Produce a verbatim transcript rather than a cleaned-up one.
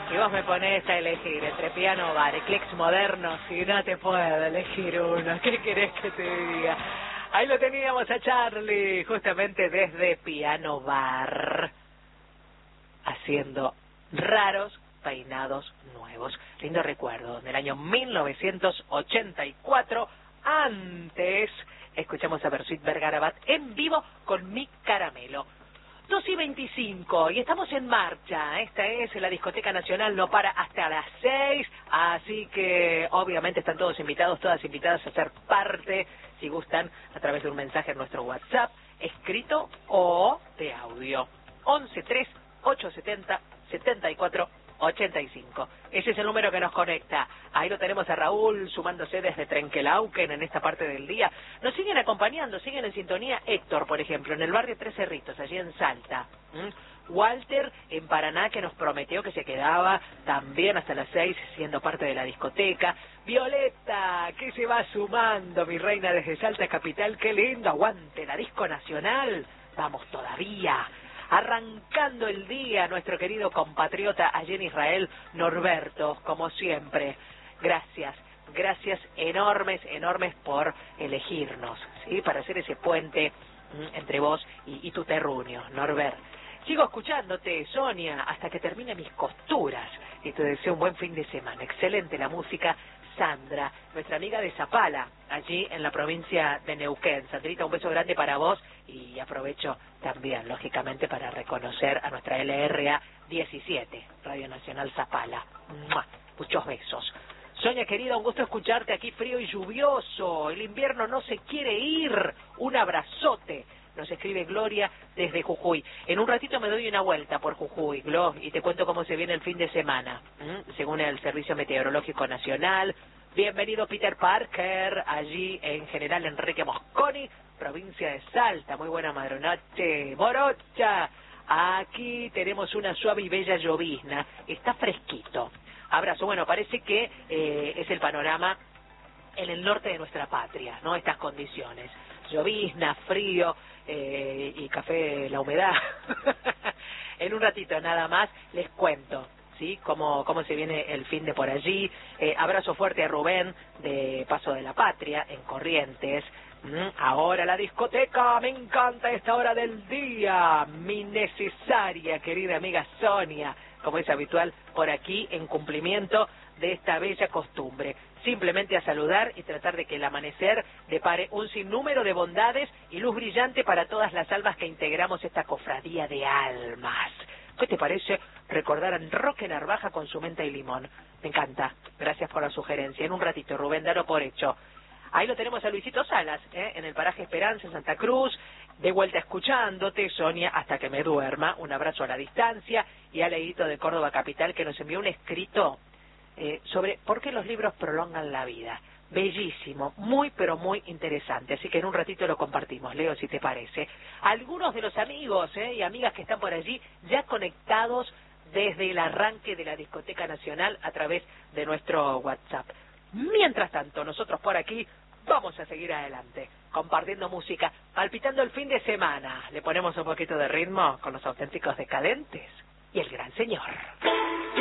Y vos me ponés a elegir entre piano bar y clics modernos y no te puedo elegir uno. ¿Qué querés que te diga? Ahí lo teníamos a Charlie, justamente desde Piano Bar, haciendo raros peinados nuevos. Lindo recuerdo, del año mil novecientos ochenta y cuatro. Antes, escuchamos a Bersuit Vergarabat en vivo con Mi Caramelo. dos y veinticinco, y estamos en marcha. Esta es la Discoteca Nacional, no para hasta las seis, así que obviamente están todos invitados, todas invitadas a ser parte, si gustan, a través de un mensaje en nuestro WhatsApp, escrito o de audio. once tres ocho setenta setenta y cuatro ochenta y cinco. Ese es el número que nos conecta. Ahí lo tenemos a Raúl sumándose desde Trenquelauquen en esta parte del día. Nos siguen acompañando, siguen en sintonía Héctor, por ejemplo, en el barrio Tres Cerritos, allí en Salta. ¿Mm? Walter en Paraná, que nos prometió que se quedaba también hasta las seis siendo parte de la discoteca. Violeta, que se va sumando, mi reina, desde Salta Capital. Qué lindo, aguante la disco nacional. Vamos todavía. Arrancando el día, nuestro querido compatriota allí en Israel, Norberto, como siempre. Gracias, gracias enormes, enormes por elegirnos, ¿sí? Para hacer ese puente mm, entre vos y, y tu terruño, Norbert. Sigo escuchándote, Sonia, hasta que termine mis costuras. Y te deseo un buen fin de semana. Excelente la música. Sandra, nuestra amiga de Zapala, allí en la provincia de Neuquén. Sandrita, un beso grande para vos y aprovecho también, lógicamente, para reconocer a nuestra L R A diecisiete, Radio Nacional Zapala. ¡Mua! Muchos besos. Sonia, querida, un gusto escucharte aquí, frío y lluvioso. El invierno no se quiere ir. Un abrazote. Nos escribe Gloria desde Jujuy. En un ratito me doy una vuelta por Jujuy, Glo, y te cuento cómo se viene el fin de semana, ¿Mm? según el Servicio Meteorológico Nacional. Bienvenido Peter Parker, allí en General Enrique Mosconi, provincia de Salta. Muy buena madrugada, Morocha. Aquí tenemos una suave y bella llovizna. Está fresquito. Abrazo. Bueno, parece que eh, es el panorama en el norte de nuestra patria, ¿no? Estas condiciones. Llovizna, frío eh, y café, la humedad. En un ratito nada más les cuento, ¿sí? Cómo, cómo se viene el fin de por allí. Eh, abrazo fuerte a Rubén de Paso de la Patria, en Corrientes. Mm, ahora la discoteca, me encanta esta hora del día. Mi necesaria, querida amiga Sonia, como es habitual por aquí, en cumplimiento de esta bella costumbre. Simplemente a saludar y tratar de que el amanecer depare un sinnúmero de bondades y luz brillante para todas las almas que integramos esta cofradía de almas. ¿Qué te parece recordar a Roque Narvaja con su menta y limón? Me encanta. Gracias por la sugerencia. En un ratito, Rubén, dalo por hecho. Ahí lo tenemos a Luisito Salas, ¿eh? en el paraje Esperanza, en Santa Cruz. De vuelta escuchándote, Sonia, hasta que me duerma. Un abrazo a la distancia. Y a Leito de Córdoba Capital, que nos envió un escrito Eh, sobre por qué los libros prolongan la vida. Bellísimo, muy pero muy interesante, así que en un ratito lo compartimos, Leo, si te parece. Algunos de los amigos eh, y amigas que están por allí ya conectados desde el arranque de la Discoteca Nacional a través de nuestro WhatsApp. Mientras tanto, nosotros por aquí vamos a seguir adelante, compartiendo música, palpitando el fin de semana. Le ponemos un poquito de ritmo con los auténticos decadentes y el gran señor.